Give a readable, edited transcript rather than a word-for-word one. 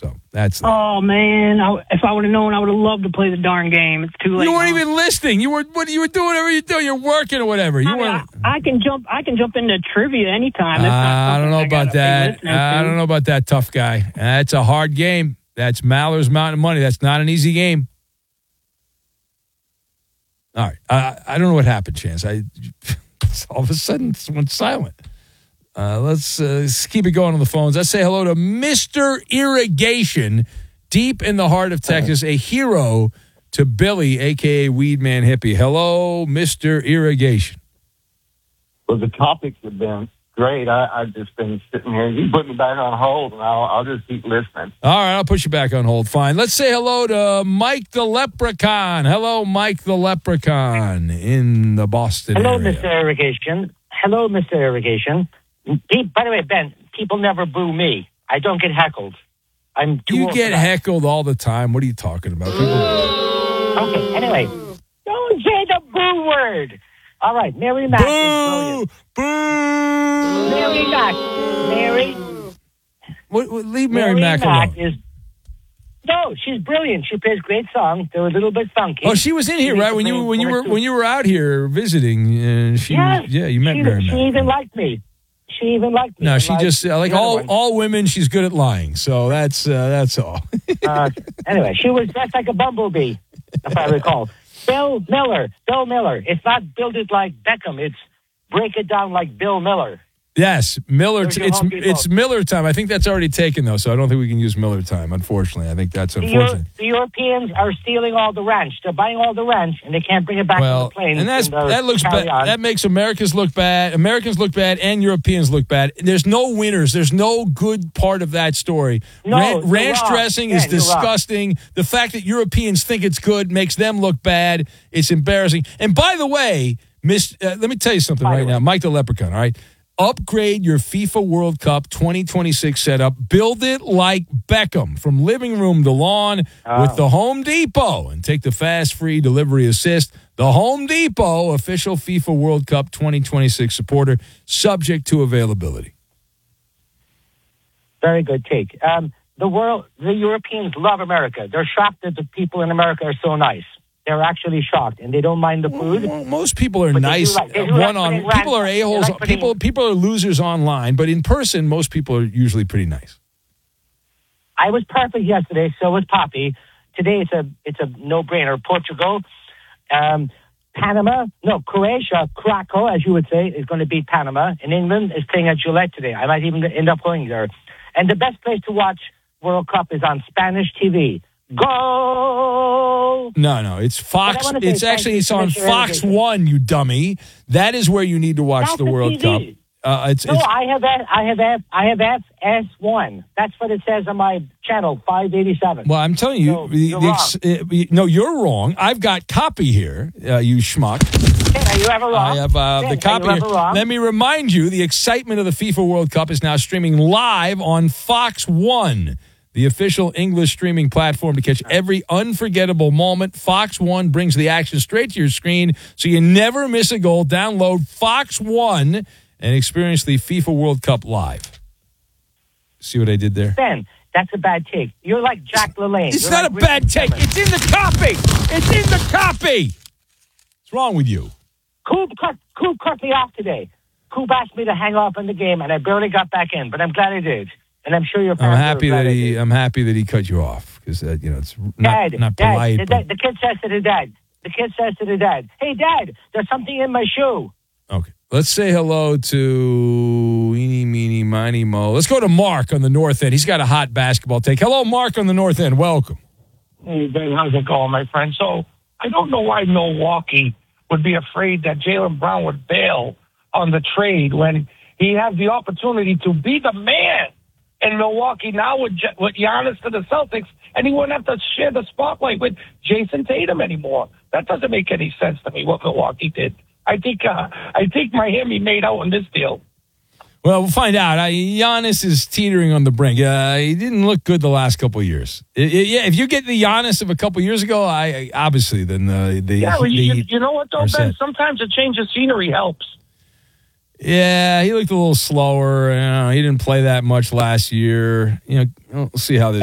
So that's. Oh man! If I would have known, I would have loved to play the darn game. It's too late. You weren't even listening. You were doing whatever you do. You're working or whatever. I can jump into trivia anytime. I don't know about that. I don't know about that, tough guy. That's a hard game. That's Maller's Mountain of Money. That's not an easy game. All right. I don't know what happened, Chance. All of a sudden, it went silent. Let's keep it going on the phones. Let's say hello to Mr. Irrigation, deep in the heart of Texas, a hero to Billy, a.k.a. Weedman Hippie. Hello, Mr. Irrigation. Well, the topics have been great. I've just been sitting here. You put me back on hold, and I'll just keep listening. All right, I'll put you back on hold. Fine. Let's say hello to Mike the Leprechaun. Hello, Mike the Leprechaun in the Boston area. Hello, Mr. Irrigation. Hello, Mr. Irrigation. By the way, Ben, people never boo me. I don't get heckled. I'm too You old get for that. heckled all the time. What are you talking about? Okay, anyway. Don't say the boo word. All right, Mary Mack is brilliant. Boo! Mary Mack. Leave Mary Mack alone. No, she's brilliant. She plays great songs. They're a little bit funky. Oh, she was in here, right? When you were out here visiting, and you met Mary Mack. She even liked me. No, she just like all women. She's good at lying. So that's all. Anyway, she was dressed like a bumblebee, if I recall. Bill Miller. It's not build it like Beckham. It's break it down like Bill Miller. Yes, Miller. It's Miller time. I think that's already taken though, so I don't think we can use Miller time. Unfortunately, I think that's unfortunate. The Europeans are stealing all the ranch. They're buying all the ranch, and they can't bring it back to the plane. And that looks bad. That makes Americans look bad, and Europeans look bad. There's no winners. There's no good part of that story. No, ranch dressing is disgusting. The fact that Europeans think it's good makes them look bad. It's embarrassing. And by the way, let me tell you something right now, Mike the Leprechaun. All right. Upgrade your FIFA World Cup 2026 setup. Build it like Beckham from living room to lawn with the Home Depot. And take the fast, free delivery assist. The Home Depot, official FIFA World Cup 2026 supporter, subject to availability. Very good take. The Europeans love America. They're shocked that the people in America are so nice. They're actually shocked, and they don't mind the food. Well, most people are nice. People are a-holes. People are losers online, but in person, most people are usually pretty nice. I was perfect yesterday. So was Poppy. Today it's a no-brainer. Portugal, Croatia, Krakow, as you would say, is going to beat Panama. And England is playing at Gillette today. I might even end up going there. And the best place to watch World Cup is on Spanish TV. Go! No, it's Fox. It's on Fox 1, you dummy. That is where you need to watch the World Cup. I have FS1. That's what it says on my channel, 587. Well, I'm telling you, you're wrong. I've got copy here, you schmuck. Are you ever wrong? I have the copy here. Let me remind you, the excitement of the FIFA World Cup is now streaming live on Fox 1. The official English streaming platform to catch every unforgettable moment. Fox 1 brings the action straight to your screen, so you never miss a goal. Download Fox 1 and experience the FIFA World Cup live. See what I did there? Ben, that's a bad take. You're like Jack LaLanne. It's not a bad take. It's in the copy. What's wrong with you? Coop cut me off today. Coop asked me to hang off in the game, and I barely got back in, but I'm glad I did. And I'm sure you're. I'm happy that he cut you off because it's not polite. The kid says to the dad, "Hey, Dad, there's something in my shoe." Okay, let's say hello to Eeny, Meeny, Miny, Mo. Let's go to Mark on the north end. He's got a hot basketball take. Hello, Mark on the north end. Welcome. Hey, Ben, how's it going, my friend? So I don't know why Milwaukee would be afraid that Jaylen Brown would bail on the trade when he had the opportunity to be the man in Milwaukee now with Giannis to the Celtics, and he wouldn't have to share the spotlight with Jason Tatum anymore. That doesn't make any sense to me, what Milwaukee did. I think Miami made out in this deal. Well, we'll find out. Giannis is teetering on the brink. He didn't look good the last couple of years. If you get the Giannis of a couple of years ago, obviously then you know what though, Ben? Sometimes a change of scenery helps. Yeah, he looked a little slower. He didn't play that much last year. We'll see how this